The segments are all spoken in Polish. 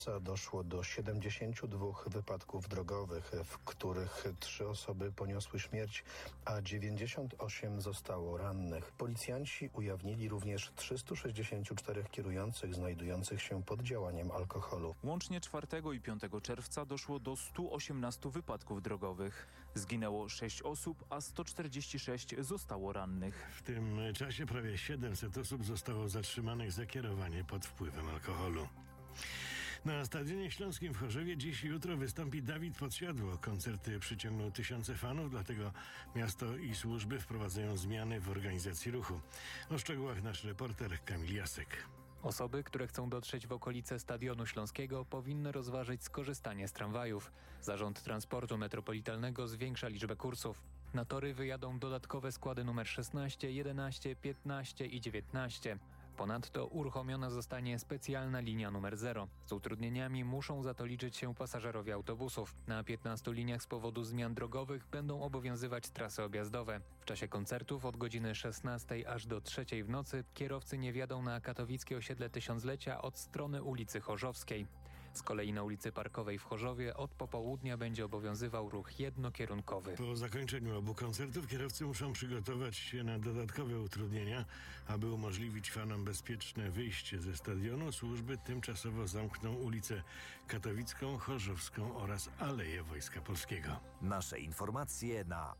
Doszło do 72 wypadków drogowych, w których 3 osoby poniosły śmierć, a 98 zostało rannych. Policjanci ujawnili również 364 kierujących znajdujących się pod działaniem alkoholu. Łącznie 4 i 5 czerwca doszło do 118 wypadków drogowych. Zginęło 6 osób, a 146 zostało rannych. W tym czasie prawie 700 osób zostało zatrzymanych za kierowanie pod wpływem alkoholu. Na Stadionie Śląskim w Chorzowie dziś i jutro wystąpi Dawid Podsiadło. Koncerty przyciągną tysiące fanów, dlatego miasto i służby wprowadzają zmiany w organizacji ruchu. O szczegółach nasz reporter Kamil Jasek. Osoby, które chcą dotrzeć w okolice Stadionu Śląskiego, powinny rozważyć skorzystanie z tramwajów. Zarząd Transportu Metropolitalnego zwiększa liczbę kursów. Na tory wyjadą dodatkowe składy numer 16, 11, 15 i 19. Ponadto uruchomiona zostanie specjalna linia numer 0. Z utrudnieniami muszą za to liczyć się pasażerowie autobusów. Na 15 liniach z powodu zmian drogowych będą obowiązywać trasy objazdowe. W czasie koncertów od godziny 16 aż do 3 w nocy kierowcy nie wjadą na katowickie osiedle Tysiąclecia od strony ulicy Chorzowskiej. Z kolei na ulicy Parkowej w Chorzowie od popołudnia będzie obowiązywał ruch jednokierunkowy. Po zakończeniu obu koncertów kierowcy muszą przygotować się na dodatkowe utrudnienia, aby umożliwić fanom bezpieczne wyjście ze stadionu. Służby tymczasowo zamkną ulicę Katowicką, Chorzowską oraz Aleję Wojska Polskiego. Nasze informacje na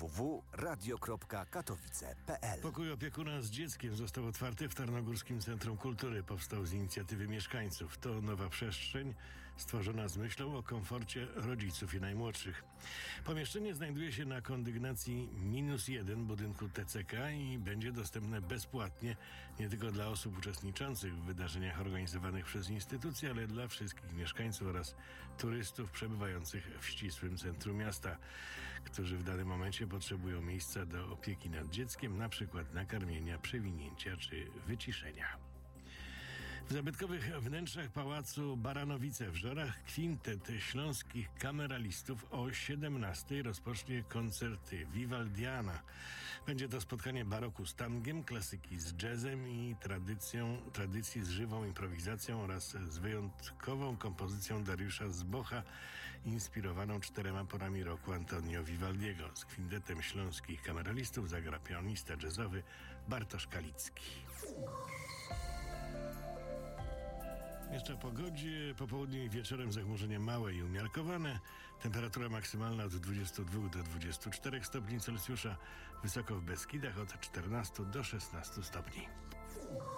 www.radio.katowice.pl. Pokój opiekuna z dzieckiem został otwarty w Tarnogórskim Centrum Kultury. Powstał z inicjatywy mieszkańców. To nowa przestrzeń stworzona z myślą o komforcie rodziców i najmłodszych. Pomieszczenie znajduje się na kondygnacji -1 budynku TCK i będzie dostępne bezpłatnie nie tylko dla osób uczestniczących w wydarzeniach organizowanych przez instytucje, ale dla wszystkich mieszkańców oraz turystów przebywających w ścisłym centrum miasta, którzy w danym momencie potrzebują miejsca do opieki nad dzieckiem, na przykład nakarmienia, przewinięcia czy wyciszenia. W zabytkowych wnętrzach Pałacu Baranowice w Żorach kwintet śląskich kameralistów o 17 rozpocznie koncerty Vivaldiana. Będzie to spotkanie baroku z tangiem, klasyki z jazzem i tradycji z żywą improwizacją oraz z wyjątkową kompozycją Dariusza Zbocha, inspirowaną 4 porami roku Antonio Vivaldiego. Z kwintetem śląskich kameralistów zagra pianista jazzowy Bartosz Kalicki. Jeszcze o pogodzie. Po południu i wieczorem zachmurzenie małe i umiarkowane. Temperatura maksymalna od 22 do 24 stopni Celsjusza. Wysoko w Beskidach od 14 do 16 stopni.